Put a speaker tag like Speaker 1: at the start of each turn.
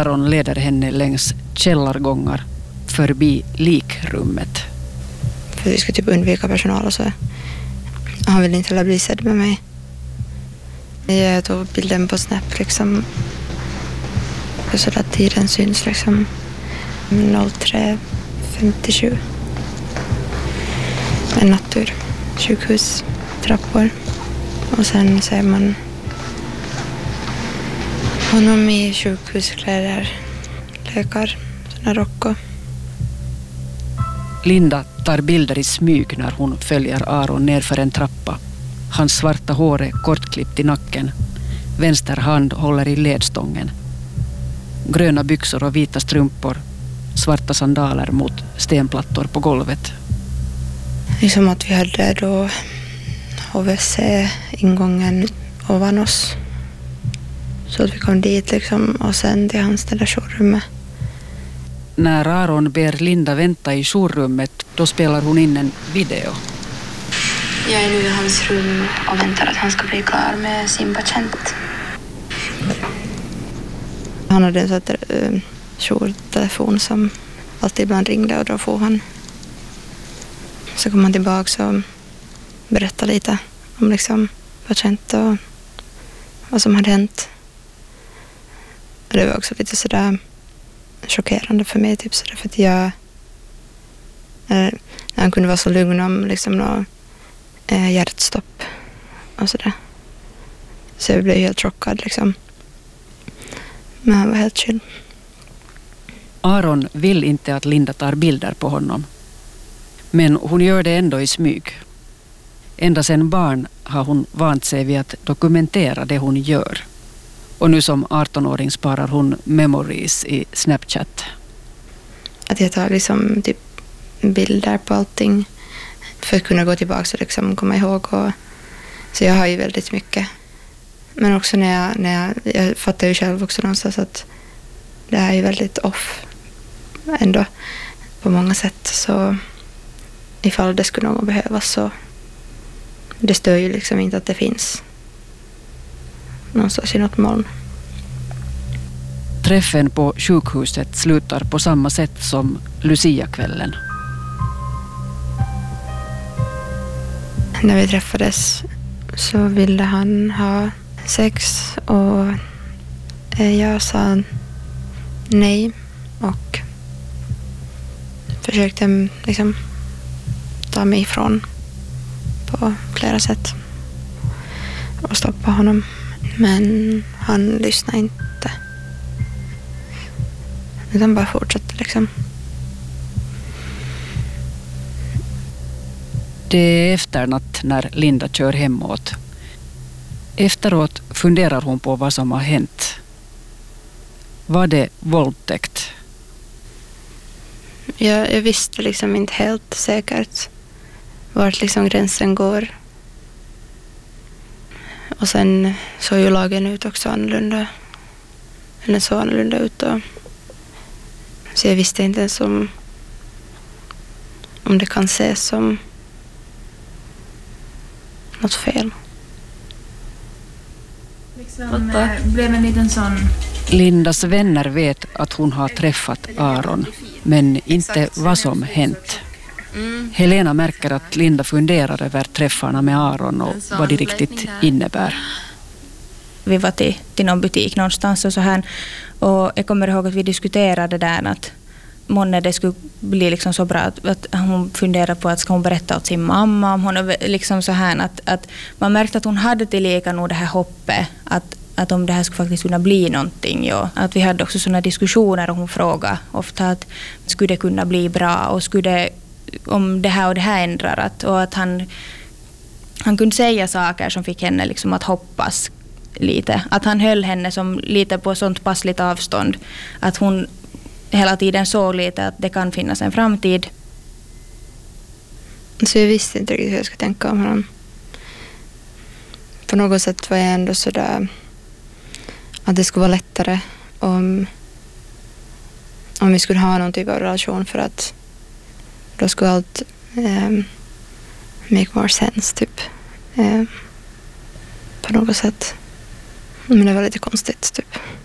Speaker 1: Aron leder henne längs källargångar förbi likrummet.
Speaker 2: För vi ska typ undvika personal och så. Han vill inte heller bli sedd med mig. Jag tog bilden på Snap liksom. Så där tiden syns liksom 03:57. En nattur. Sjukhus, trappor. Och sen ser man honom i sjukhuskläder. Läkar, såna rockor.
Speaker 1: Linda tar bilder i smyg när hon följer Aron nerför en trappa. Hans svarta hår är kortklippt i nacken. Vänster hand håller i ledstången. Gröna byxor och vita strumpor. Svarta sandaler mot stenplattor på golvet.
Speaker 2: Det är som att vi hade då HVC-ingången ovan oss. Så att vi kom dit liksom och sen till hans där jourrummet.
Speaker 1: När Aron ber Linda vänta i jourrummet, då spelar hon in en video.
Speaker 2: Jag är nu i hans rum och väntar att han ska bli klar med sin patient. Han hade en sån jourtelefon som alltid ibland ringde och då får han. Så kom han tillbaka och berättade lite om liksom patient och vad som hade hänt. Det var också lite sådär chockerande för mig typ sådär, för att när han kunde vara så lugn om liksom något hjärtstopp och sådär. Så jag blev helt chockad liksom. Men han var helt chill.
Speaker 1: Aron vill inte att Linda tar bilder på honom. Men hon gör det ändå i smyg. Ända sedan barn har hon vant sig vid att dokumentera det hon gör. Och nu som 18-åring sparar hon memories i Snapchat.
Speaker 2: Att jag tar liksom typ bilder på allting för att kunna gå tillbaka och liksom komma ihåg. Så jag har ju väldigt mycket. Men också när jag fattar ju själv också någonstans att det är ju väldigt off ändå på många sätt. Så ifall det skulle någon behövas så det stör ju liksom inte att det finns någonstans i något moln.
Speaker 1: Träffen på sjukhuset slutar på samma sätt som Lucia-kvällen.
Speaker 2: När vi träffades så ville han ha sex och jag sa nej och försökte liksom ta mig ifrån på flera sätt och stoppa honom. Men han lyssnade inte. Utan bara fortsatte liksom.
Speaker 1: Det är efternatt när Linda kör hemåt. Efteråt funderar hon på vad som har hänt. Var det våldtäkt?
Speaker 2: Jag visste liksom inte helt säkert vart liksom gränsen går. Och sen såg ju lagen ut också annorlunda. Den såg annorlunda ut då. Så jag visste inte ens om det kan ses som något fel.
Speaker 3: Liksom, blev en liten sån...
Speaker 1: Lindas vänner vet att hon har träffat Aron, men inte vad som hänt. Helena märker att Linda funderar över träffarna med Aron och vad det riktigt innebär.
Speaker 3: Vi var till någon butik någonstans och så här. Och jag kommer ihåg att vi diskuterade där att månne det skulle bli liksom så bra att hon funderade på att ska hon berätta åt sin mamma om hon är liksom så här att man märkte att hon hade tillika nog det här hoppet att om det här skulle faktiskt kunna bli någonting. Ja. Att vi hade också sådana diskussioner och hon frågade ofta att skulle det kunna bli bra och om det här och det här ändrar och att han kunde säga saker som fick henne liksom att hoppas lite. Att han höll henne som lite på sånt passligt avstånd. Att hon hela tiden såg lite att det kan finnas en framtid.
Speaker 2: Så jag visste inte riktigt hur jag skulle tänka om honom. På något sätt var jag ändå sådär att det skulle vara lättare om vi skulle ha någon typ av relation för att då skulle allt make more sense typ. På något sätt. Men det var lite konstigt typ.